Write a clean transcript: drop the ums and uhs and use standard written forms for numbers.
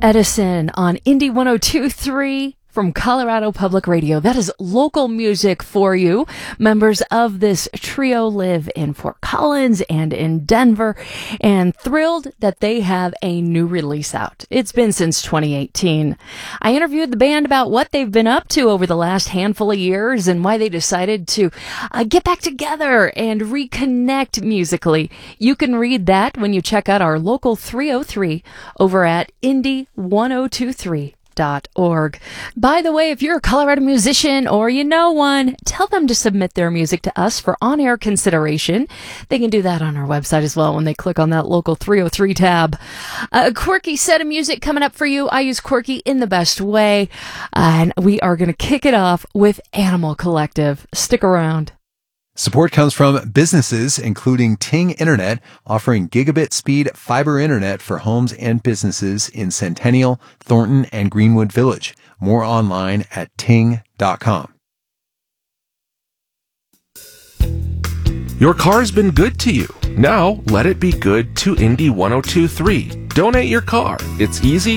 Edison on Indie 102.3 from Colorado Public Radio. That is local music for you. Members of this trio live in Fort Collins and in Denver, and thrilled that they have a new release out. It's been since 2018. I interviewed the band about what they've been up to over the last handful of years and why they decided to get back together and reconnect musically. You can read that when you check out our local 303 over at indie1023.org. By the way, if you're a Colorado musician or you know one, tell them to submit their music to us for on-air consideration. They can do that on our website as well when they click on that local 303 tab. A quirky set of music coming up for you. I use quirky in the best way. And we are going to kick it off with Animal Collective. Stick around. Support comes from businesses, including Ting Internet, offering gigabit speed fiber internet for homes and businesses in Centennial, Thornton, and Greenwood Village. More online at ting.com. Your car's been good to you. Now let it be good to Indie 102.3. Donate your car. It's easy,